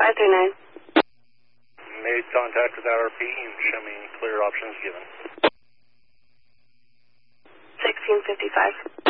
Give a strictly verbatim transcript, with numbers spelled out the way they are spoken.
five three nine. Made contact with R P and show me clear options given. sixteen fifty-five.